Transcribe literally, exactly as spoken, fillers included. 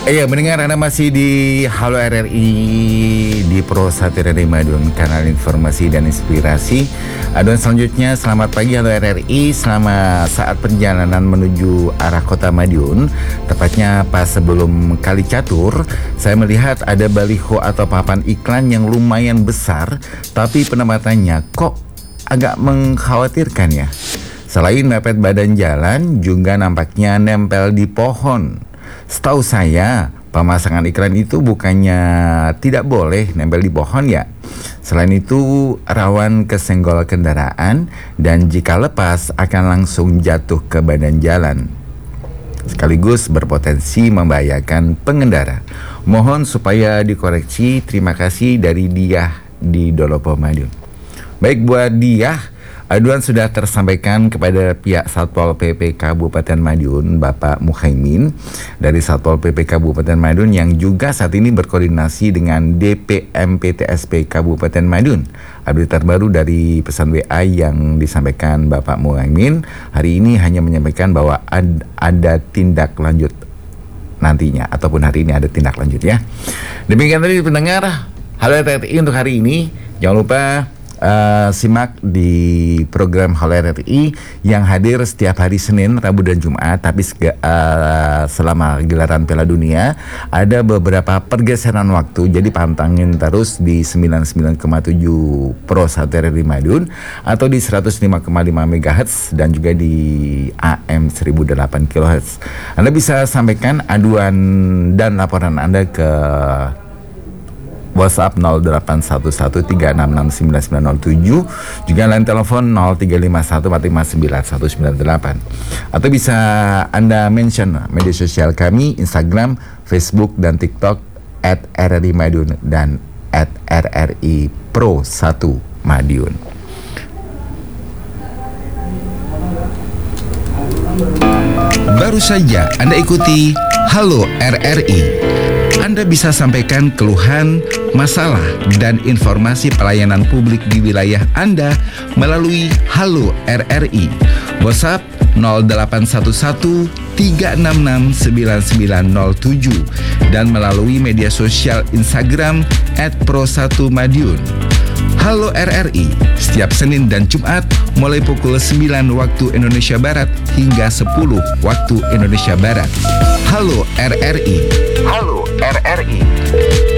Iya, mendengar Anda masih di Halo R R I di Pro satu R R I Madiun, kanal informasi dan inspirasi. Aduan selanjutnya, selamat pagi Halo R R I. Selama saat perjalanan menuju arah kota Madiun, tepatnya pas sebelum Kali Catur, saya melihat ada baliho atau papan iklan yang lumayan besar, tapi penempatannya kok agak mengkhawatirkan ya. Selain mepet badan jalan, juga nampaknya nempel di pohon. Setahu saya, pemasangan iklan itu bukannya tidak boleh nempel di pohon ya. Selain itu, rawan kesenggol kendaraan dan jika lepas akan langsung jatuh ke badan jalan, sekaligus berpotensi membahayakan pengendara. Mohon supaya dikoreksi. Terima kasih dari Diah di Dolopo Madiun. Baik, buat Diah, aduan sudah tersampaikan kepada pihak Satpol P P Kabupaten Madiun, Bapak Muhaimin dari Satpol P P Kabupaten Madiun yang juga saat ini berkoordinasi dengan D P M P T S P Kabupaten Madiun. Update terbaru dari pesan W A yang disampaikan Bapak Muhaimin hari ini hanya menyampaikan bahwa ad, ada tindak lanjut nantinya, ataupun hari ini ada tindak lanjut ya. Demikian tadi pendengar Halo R R I untuk hari ini. Jangan lupa Uh, simak di program Halo R R I yang hadir setiap hari Senin, Rabu, dan Jumat. Tapi sega, uh, selama gelaran Piala Dunia ada beberapa pergeseran waktu. Jadi pantangin terus di sembilan puluh sembilan koma tujuh Pro satu R R I Madiun atau di seratus lima koma lima megahertz dan juga di A M seribu delapan kilohertz. Anda bisa sampaikan aduan dan laporan Anda ke WhatsApp nol delapan satu satu tiga enam enam sembilan sembilan nol tujuh, juga line telepon nol tiga lima satu empat lima sembilan satu sembilan delapan, atau bisa Anda mention media sosial kami, Instagram, Facebook, dan TikTok at R R I Madiun dan at R R I Pro satu Madiun. Baru saja Anda ikuti Halo R R I. Anda bisa sampaikan keluhan, masalah, dan informasi pelayanan publik di wilayah Anda melalui Halo R R I. WhatsApp nol delapan satu satu tiga enam enam sembilan sembilan nol tujuh dan melalui media sosial Instagram at Pro satu Madiun. Halo R R I, setiap Senin dan Jumat mulai pukul sembilan waktu Indonesia Barat hingga sepuluh waktu Indonesia Barat. Halo R R I. Halo R R I.